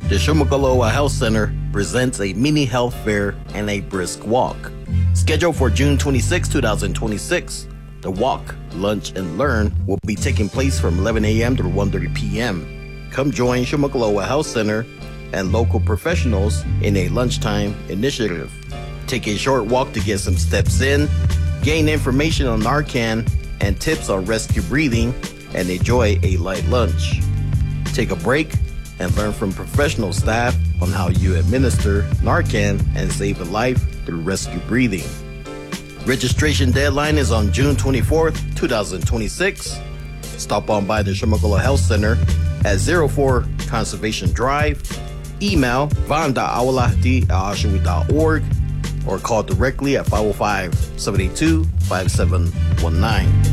The Shumagaloa Health Center presents a mini health fair and a brisk walk. Scheduled for June 26, 2026, the walk, lunch, and learn will be taking place from 11 a.m. to 1:30 p.m. Come join Shumagaloa Health Center and local professionals in a lunchtime initiative. Take a short walk to get some steps in, gain information on Narcan and tips on rescue breathing, and enjoy a light lunch. Take a break and learn from professional staff on how you administer Narcan and save a life through rescue breathing. Registration deadline is on June 24th, 2026. Stop on by the Shumagaloa Health Center at 04 Conservation Drive. Email van.awalahti@oshawi.org or call directly at 505-782-5719.